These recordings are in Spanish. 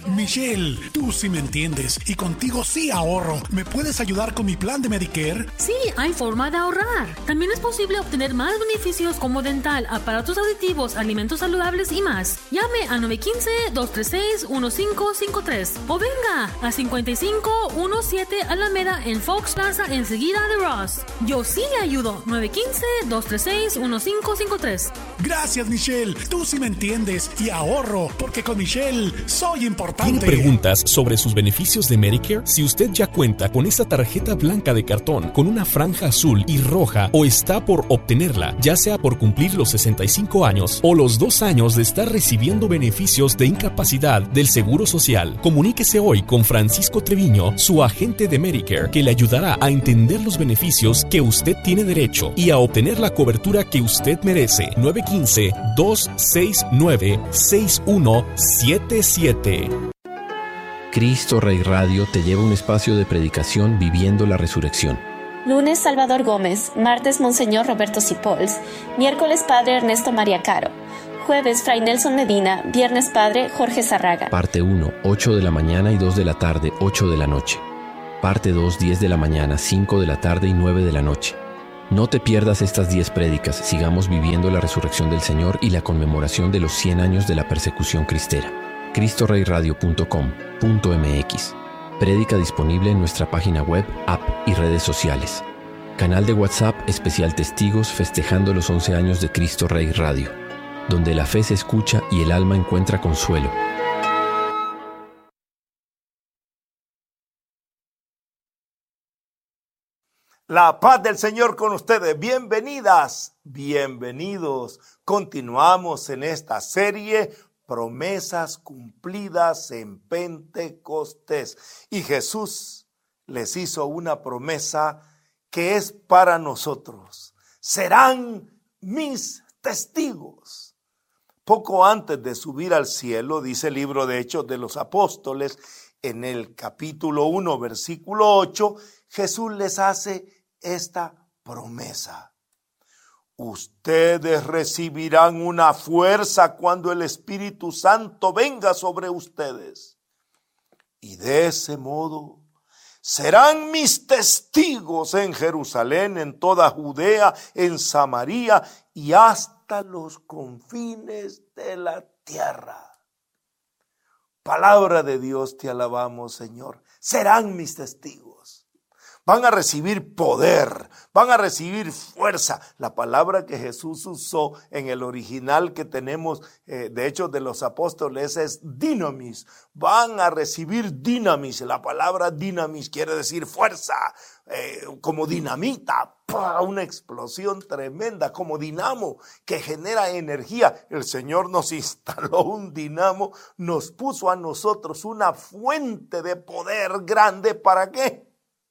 Michelle, tú sí me entiendes y contigo sí ahorro. ¿Me puedes ayudar con mi plan de Medicare? Sí, hay forma de ahorrar. También es posible obtener más beneficios como dental, aparatos auditivos, alimentos saludables y más. Llame a 915-236-1553 o venga a 5517 Alameda en Fox Plaza enseguida de Ross. Yo sí le ayudo. 915-236-1553. Gracias, Michelle. Tú sí me entiendes y ahorro porque con Michelle soy importante. ¿Tiene preguntas sobre sus beneficios de Medicare? Si usted ya cuenta con esa tarjeta blanca de cartón con una franja azul y roja o está por obtenerla, ya sea por cumplir los 65 años o los 2 años de estar recibiendo beneficios de incapacidad del Seguro Social, comuníquese hoy con Francisco Treviño, su agente de Medicare, que le ayudará a entender los beneficios que usted tiene derecho y a obtener la cobertura que usted merece. 915-269-6177. Cristo Rey Radio te lleva a un espacio de predicación viviendo la resurrección. Lunes, Salvador Gómez. Martes, Monseñor Roberto Cipols. Miércoles, Padre Ernesto María Caro. Jueves, Fray Nelson Medina. Viernes, Padre Jorge Zarraga. Parte 1, 8 de la mañana y 2 de la tarde, 8 de la noche. Parte 2, 10 de la mañana, 5 de la tarde y 9 de la noche. No te pierdas estas 10 prédicas. Sigamos viviendo la resurrección del Señor y la conmemoración de los 100 años de la persecución cristera. CristoReyRadio.com.mx. Prédica disponible en nuestra página web, app y redes sociales. Canal de WhatsApp especial Testigos festejando los 11 años de Cristo Rey Radio, donde la fe se escucha y el alma encuentra consuelo. La paz del Señor con ustedes. Bienvenidas, bienvenidos. Continuamos en esta serie Promesas cumplidas en Pentecostés. Y Jesús les hizo una promesa que es para nosotros. Serán mis testigos. Poco antes de subir al cielo, dice el libro de Hechos de los Apóstoles, en el capítulo 1, versículo 8, Jesús les hace esta promesa. Ustedes recibirán una fuerza cuando el Espíritu Santo venga sobre ustedes. Y de ese modo serán mis testigos en Jerusalén, en toda Judea, en Samaria y hasta los confines de la tierra. Palabra de Dios, te alabamos, Señor. Serán mis testigos. Van a recibir poder, van a recibir fuerza. La palabra que Jesús usó en el original que tenemos, de Hechos de los Apóstoles, es dinamis. Van a recibir dinamis. La palabra dinamis quiere decir fuerza, como dinamita, una explosión tremenda, como dinamo que genera energía. El Señor nos instaló un dinamo, nos puso a nosotros una fuente de poder grande. ¿Para qué?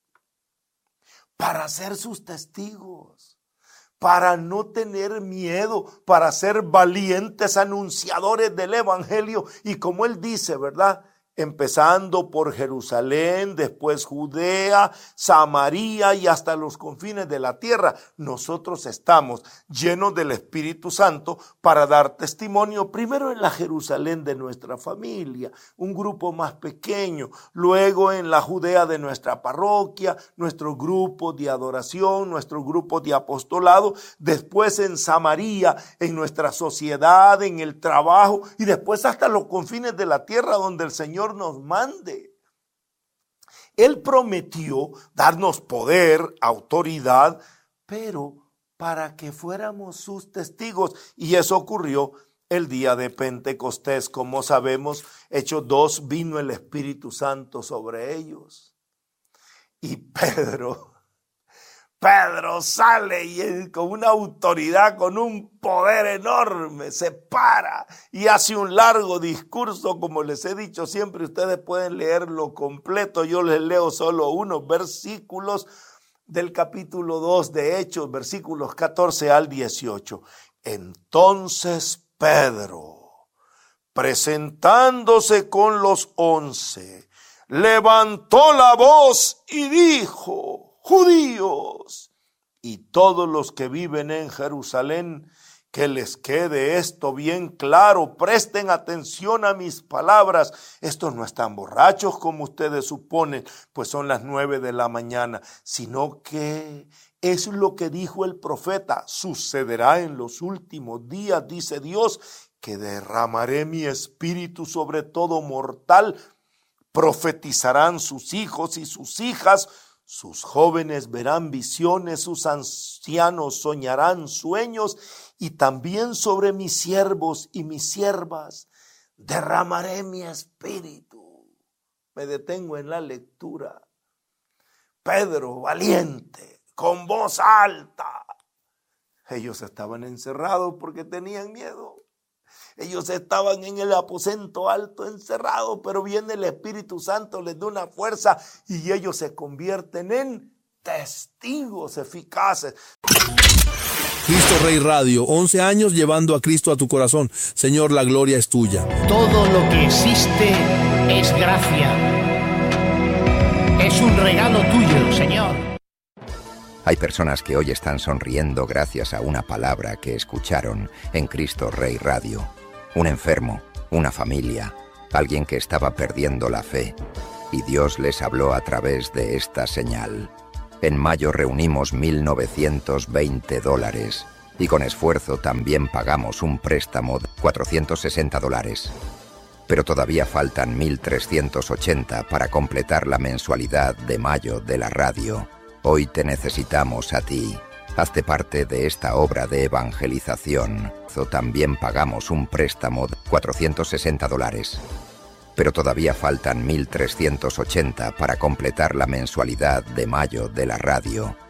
Para ser sus testigos, para no tener miedo, para ser valientes anunciadores del evangelio. Y como él dice, ¿verdad? Empezando por Jerusalén, después Judea, Samaria y hasta los confines de la tierra. Nosotros estamos llenos del Espíritu Santo para dar testimonio, primero en la Jerusalén de nuestra familia, un grupo más pequeño, luego en la Judea de nuestra parroquia, nuestro grupo de adoración, nuestro grupo de apostolado, después en Samaria, en nuestra sociedad, en el trabajo y después hasta los confines de la tierra donde el Señor nos mande. Él prometió darnos poder, autoridad, pero para que fuéramos sus testigos. Y eso ocurrió el día de Pentecostés. Como sabemos, Hechos 2, vino el Espíritu Santo sobre ellos. Y Pedro sale y con una autoridad, con un poder enorme, se para y hace un largo discurso. Como les he dicho siempre, ustedes pueden leerlo completo. Yo les leo solo unos versículos del capítulo 2 de Hechos, versículos 14 al 18. Entonces Pedro, presentándose con los 11, levantó la voz y dijo: Judíos y todos los que viven en Jerusalén, Que les quede esto bien claro, presten atención a mis palabras. Estos no están borrachos como ustedes suponen, pues son las 9 de la mañana, sino que es lo que dijo el profeta. Sucederá en los últimos días, dice Dios, que derramaré mi espíritu sobre todo mortal. Profetizarán sus hijos y sus hijas, sus jóvenes verán visiones, sus ancianos soñarán sueños, y también sobre mis siervos y mis siervas derramaré mi espíritu. Me detengo en la lectura. Pedro, valiente, con voz alta. Ellos estaban encerrados porque tenían miedo. Ellos estaban en el aposento alto encerrados, pero viene el Espíritu Santo, les da una fuerza y ellos se convierten en testigos eficaces. Cristo Rey Radio, 11 años llevando a Cristo a tu corazón. Señor, la gloria es tuya. Todo lo que existe es gracia. Es un regalo tuyo, Señor. Hay personas que hoy están sonriendo gracias a una palabra que escucharon en Cristo Rey Radio. Un enfermo, una familia, alguien que estaba perdiendo la fe. Y Dios les habló a través de esta señal. En mayo reunimos $1,920 y con esfuerzo también pagamos un préstamo de $460. Pero todavía faltan 1,380 para completar la mensualidad de mayo de la radio. Hoy te necesitamos a ti. Hazte parte de esta obra de evangelización. También pagamos un préstamo de $460. Pero todavía faltan 1,380 para completar la mensualidad de mayo de la radio.